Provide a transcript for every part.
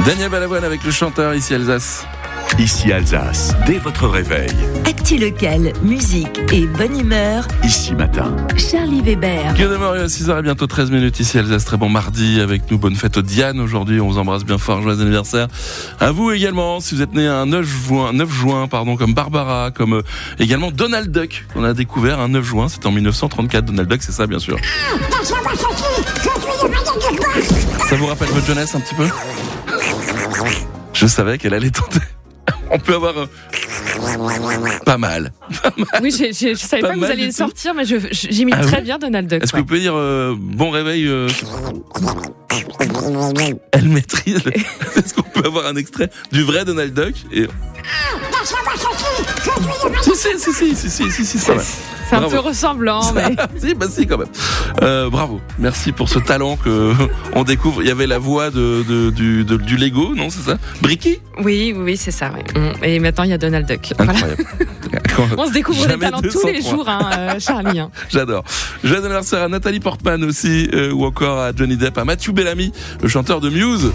Daniel Balavoine avec le chanteur Ici Alsace. Ici Alsace, dès votre réveil. Actu locale, musique et bonne humeur. Ici Matin. Charlie Weber. Guillaume de Maurieux, 6h et bientôt 13 minutes. Ici Alsace, très bon mardi avec nous. Bonne fête aux Diane aujourd'hui. On vous embrasse bien fort. Joyeux anniversaire à vous également. Si vous êtes né un 9 juin, comme Barbara, comme également Donald Duck, qu'on a découvert un 9 juin. C'était en 1934. Donald Duck, c'est ça, bien sûr. Ça vous rappelle votre jeunesse un petit peu? Je savais qu'elle allait tenter. On peut avoir pas mal. Oui, je savais pas que vous alliez le sortir, mais j'imite très bien Donald Duck. Est-ce que vous pouvez dire bon réveil Elle maîtrise. Est-ce qu'on peut avoir un extrait du vrai Donald Duck Si, ça va. C'est un peu ressemblant, mais... Si, quand même. Bravo. Merci pour ce talent que on découvre. Il y avait la voix du Lego, non, c'est ça? Bricky? Oui, c'est ça, oui. Et maintenant, il y a Donald Duck. Incroyable. Voilà. On se découvre des talents tous les jours, Charlie. J'adore. Joyeux anniversaire à Nathalie Portman aussi, ou encore à Johnny Depp, à Matthew Bellamy, le chanteur de Muse.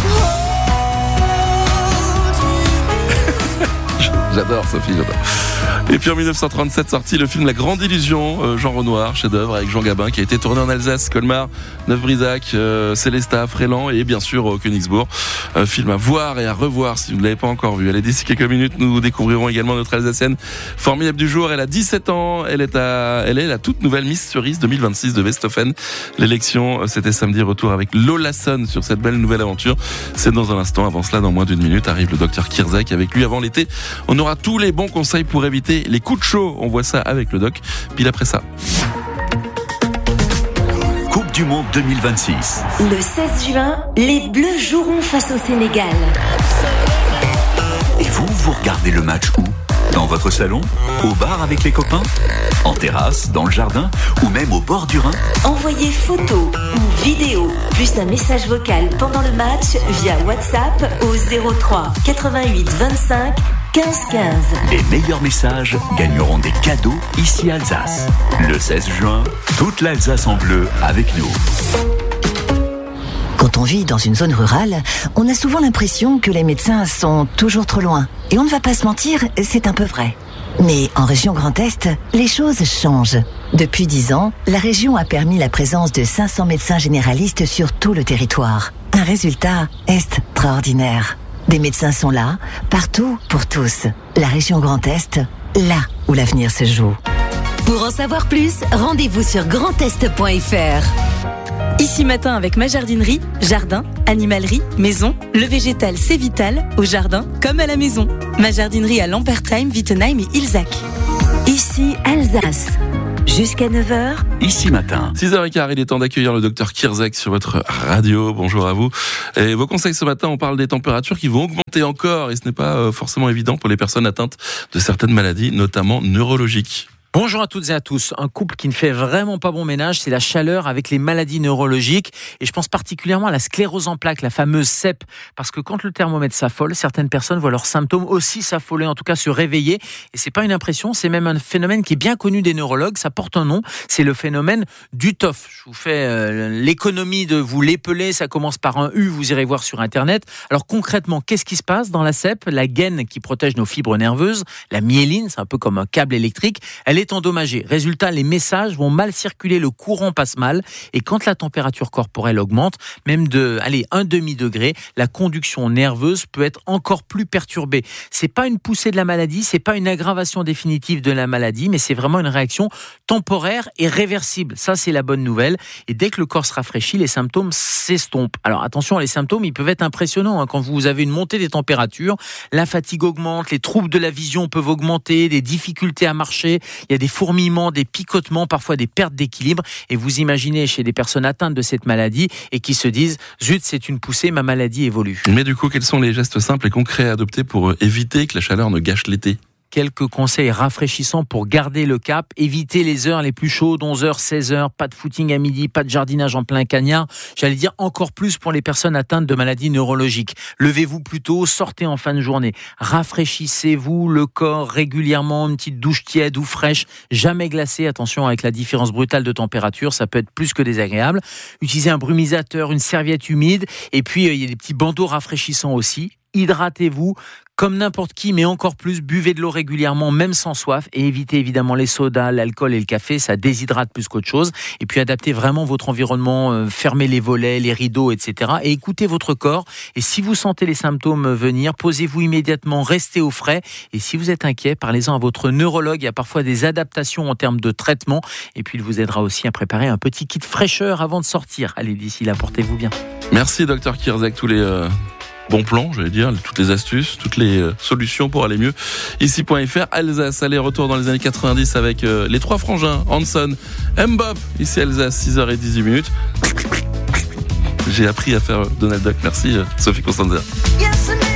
J'adore, Sophie, j'adore. Et puis en 1937 sorti le film La Grande Illusion, Jean Renoir, chef-d'œuvre avec Jean Gabin, qui a été tourné en Alsace, Colmar, Neuf-Brisac, Célestat, Fréland et bien sûr Königsbourg. Film à voir et à revoir si vous ne l'avez pas encore vu. Allez, d'ici quelques minutes, nous découvrirons également notre Alsacienne formidable du jour. Elle a 17 ans, elle est la toute nouvelle Miss Cerise 2026 de Westhofen. L'élection, c'était samedi, retour avec Lola Son sur cette belle nouvelle aventure. C'est dans un instant. Avant cela, dans moins d'une minute, arrive le docteur Kirzek. Avec lui, avant l'été, on aura tous les bons conseils pour éviter les coups de chaud. On voit ça avec le doc. Puis après ça. Coupe du Monde 2026. Le 16 juin, les Bleus joueront face au Sénégal. Et vous regardez le match où? Dans votre salon? Au bar avec les copains? En terrasse? Dans le jardin? Ou même au bord du Rhin? Envoyez photos ou vidéos, plus un message vocal pendant le match via WhatsApp au 03 88 25 15 15. Les meilleurs messages gagneront des cadeaux ici Alsace. Le 16 juin, toute l'Alsace en bleu avec nous. Quand on vit dans une zone rurale, on a souvent l'impression que les médecins sont toujours trop loin. Et on ne va pas se mentir, c'est un peu vrai. Mais en région Grand Est, les choses changent. Depuis 10 ans, la région a permis la présence de 500 médecins généralistes sur tout le territoire. Un résultat extraordinaire. Des médecins sont là, partout, pour tous. La région Grand Est, là où l'avenir se joue. Pour en savoir plus, rendez-vous sur grandest.fr. Ici Matin avec ma jardinerie, jardin, animalerie, maison, le végétal c'est vital, au jardin comme à la maison. Ma jardinerie à Lampertheim, Wittenheim et Ilzac. Ici Alsace. Jusqu'à 9h. Ici Matin. 6h15, il est temps d'accueillir le docteur Kirzek sur votre radio. Bonjour à vous. Et vos conseils ce matin, on parle des températures qui vont augmenter encore et ce n'est pas forcément évident pour les personnes atteintes de certaines maladies, notamment neurologiques. Bonjour à toutes et à tous. Un couple qui ne fait vraiment pas bon ménage, c'est la chaleur avec les maladies neurologiques. Et je pense particulièrement à la sclérose en plaques, la fameuse CEP. Parce que quand le thermomètre s'affole, certaines personnes voient leurs symptômes aussi s'affoler, en tout cas se réveiller. Et c'est pas une impression, c'est même un phénomène qui est bien connu des neurologues. Ça porte un nom, c'est le phénomène du TOF. Je vous fais l'économie de vous l'épeler, ça commence par un U, vous irez voir sur Internet. Alors concrètement, qu'est-ce qui se passe dans la CEP? La gaine qui protège nos fibres nerveuses, la myéline, c'est un peu comme un câble électrique, elle est endommagée. Résultat, les messages vont mal circuler, le courant passe mal et quand la température corporelle augmente, même de 1 demi-degré, la conduction nerveuse peut être encore plus perturbée. C'est pas une poussée de la maladie, c'est pas une aggravation définitive de la maladie, mais c'est vraiment une réaction temporaire et réversible. Ça, c'est la bonne nouvelle. Et dès que le corps se rafraîchit, les symptômes s'estompent. Alors attention, les symptômes, ils peuvent être impressionnants. Quand vous avez une montée des températures, la fatigue augmente, les troubles de la vision peuvent augmenter, des difficultés à marcher, il y a des fourmillements, des picotements, parfois des pertes d'équilibre. Et vous imaginez chez des personnes atteintes de cette maladie et qui se disent « Zut, c'est une poussée, ma maladie évolue ». Mais du coup, quels sont les gestes simples et concrets à adopter pour éviter que la chaleur ne gâche l'été ? quelques conseils rafraîchissants pour garder le cap. Évitez les heures les plus chaudes, 11h, 16h, pas de footing à midi, pas de jardinage en plein cagnard. J'allais dire encore plus pour les personnes atteintes de maladies neurologiques. Levez-vous plus tôt, sortez en fin de journée. Rafraîchissez-vous le corps régulièrement, une petite douche tiède ou fraîche, jamais glacée. Attention avec la différence brutale de température, ça peut être plus que désagréable. Utilisez un brumisateur, une serviette humide et puis il y a des petits bandeaux rafraîchissants aussi. Hydratez-vous comme n'importe qui, mais encore plus, buvez de l'eau régulièrement, même sans soif, et évitez évidemment les sodas, l'alcool et le café, ça déshydrate plus qu'autre chose. Et puis adaptez vraiment votre environnement, fermez les volets, les rideaux, etc. Et écoutez votre corps. Et si vous sentez les symptômes venir, posez-vous immédiatement, restez au frais. Et si vous êtes inquiet, parlez-en à votre neurologue. Il y a parfois des adaptations en termes de traitement. Et puis il vous aidera aussi à préparer un petit kit fraîcheur avant de sortir. Allez, d'ici là, portez-vous bien. Merci Dr Kirzek, tous les bons plans, j'allais dire, toutes les astuces, toutes les solutions pour aller mieux. Ici.fr, Alsace, aller-retour dans les années 90 avec les trois frangins, Hanson, Mbop, ici Alsace, 6h18. J'ai appris à faire Donald Duck. Merci Sophie Constanza.